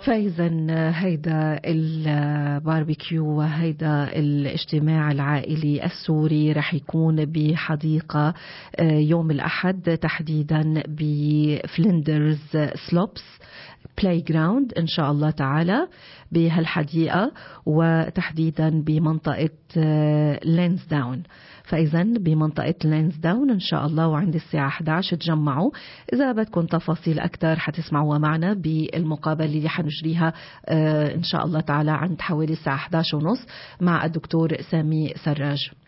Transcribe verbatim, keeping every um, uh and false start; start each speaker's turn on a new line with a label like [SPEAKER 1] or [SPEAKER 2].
[SPEAKER 1] فإذا هيدا الباربيكيو وهيدا الاجتماع العائلي السوري رح يكون بحديقة يوم الأحد، تحديدا بفلندرز سلوبس بلاي جراوند إن شاء الله تعالى بهالحديقة، وتحديدا بمنطقة لينز داون. فإذا بمنطقة لينز داون إن شاء الله، وعند الساعة إحدى عشر تجمعوا. إذا بدكم تفاصيل أكثر حتسمعوها معنا بالمقابلة اللي حنجريها إن شاء الله تعالى عند حوالي الساعة إحدى عشر ونص مع الدكتور سامي سراج.